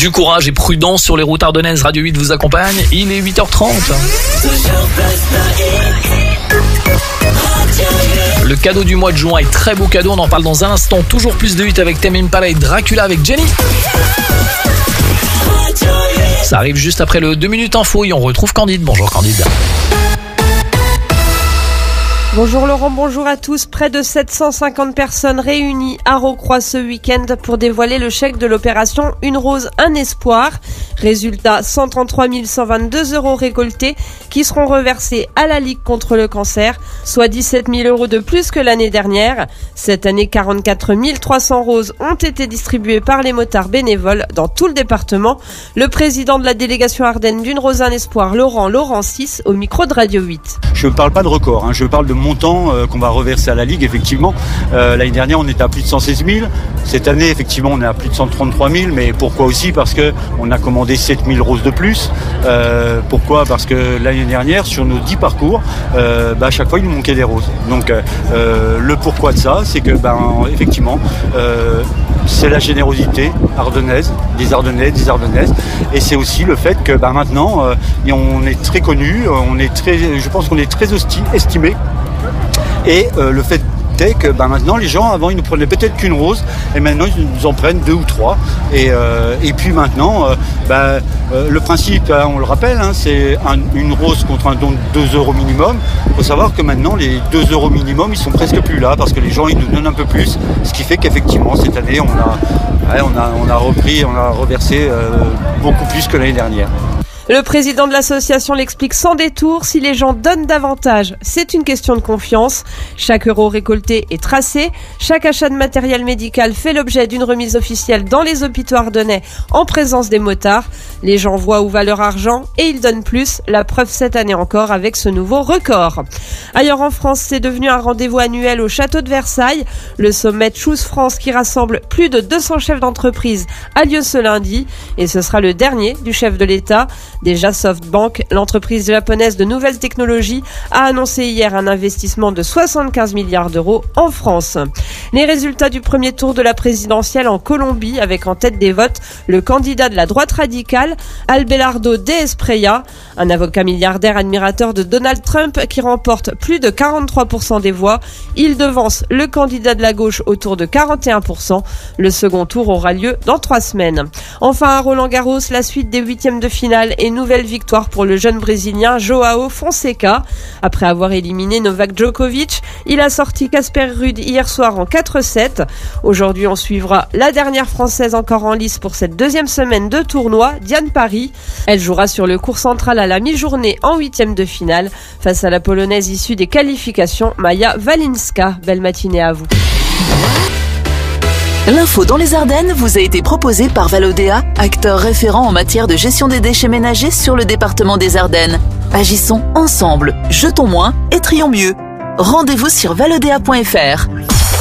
du courage et prudence sur les routes ardennaises. Radio 8 vous accompagne. Il est 8h30. Le cadeau du mois de juin est très beau cadeau. On en parle dans un instant. Toujours plus de 8 avec Tame Impala et Dracula avec Jenny. Ça arrive juste après le 2 minutes info et on retrouve Candide. Bonjour Candide. Bonjour Laurent, bonjour à tous. Près de 750 personnes réunies à Rocroi ce week-end pour dévoiler le chèque de l'opération Une Rose, un Espoir. Résultat, 133 122 € récoltés qui seront reversés à la Ligue contre le cancer, soit 17 000 € de plus que l'année dernière. Cette année, 44 300 roses ont été distribuées par les motards bénévoles dans tout le département. Le président de la délégation Ardennes d'Une Rose, un Espoir, Laurent 6, au micro de Radio 8. Je ne parle pas de record, je parle de montant qu'on va reverser à la Ligue, effectivement. L'année dernière, on était à plus de 116 000. Cette année, effectivement, on est à plus de 133 000. Mais pourquoi aussi? Parce qu'on a commandé 7 000 roses de plus. Pourquoi? Parce que l'année dernière, sur nos 10 parcours, à chaque fois, il nous manquait des roses. Donc, le pourquoi de ça, c'est que, effectivement, c'est la générosité ardennaise, des Ardennais, des Ardennaises. Et c'est aussi le fait que maintenant, on est très connus, je pense qu'on est très estimés. Et le fait est que maintenant les gens, avant ils nous prenaient peut-être qu'une rose et maintenant ils nous en prennent 2 ou 3 et puis maintenant le principe, on le rappelle, c'est une rose contre un don de 2 € minimum. Il faut savoir que maintenant les 2 € minimum ils sont presque plus là parce que les gens ils nous donnent un peu plus, ce qui fait qu'effectivement cette année on a reversé beaucoup plus que l'année dernière. Le président de l'association l'explique sans détour, si les gens donnent davantage, c'est une question de confiance. Chaque euro récolté est tracé. Chaque achat de matériel médical fait l'objet d'une remise officielle dans les hôpitaux ardennais en présence des motards. Les gens voient où va leur argent et ils donnent plus. La preuve cette année encore avec ce nouveau record. Ailleurs en France, c'est devenu un rendez-vous annuel au château de Versailles. Le sommet Choose France qui rassemble plus de 200 chefs d'entreprise a lieu ce lundi et ce sera le dernier du chef de l'État. Déjà, SoftBank, l'entreprise japonaise de nouvelles technologies, a annoncé hier un investissement de 75 milliards d'euros en France. Les résultats du premier tour de la présidentielle en Colombie, avec en tête des votes le candidat de la droite radicale, Abelardo de Espriella, un avocat milliardaire admirateur de Donald Trump qui remporte plus de 43% des voix. Il devance le candidat de la gauche autour de 41%. Le second tour aura lieu dans 3 semaines. Enfin, à Roland-Garros, la suite des 8e de finale et nouvelle victoire pour le jeune Brésilien João Fonseca. Après avoir éliminé Novak Djokovic, il a sorti Casper Ruud hier soir en 4-7. Aujourd'hui, on suivra la dernière Française encore en lice pour cette 2e semaine de tournoi, Diane Paris. Elle jouera sur le court central à la mi-journée en 8e de finale face à la Polonaise issue des qualifications, Maja Walinska. Belle matinée à vous. L'info dans les Ardennes vous a été proposée par Valodea, acteur référent en matière de gestion des déchets ménagers sur le département des Ardennes. Agissons ensemble, jetons moins et trions mieux. Rendez-vous sur valodea.fr.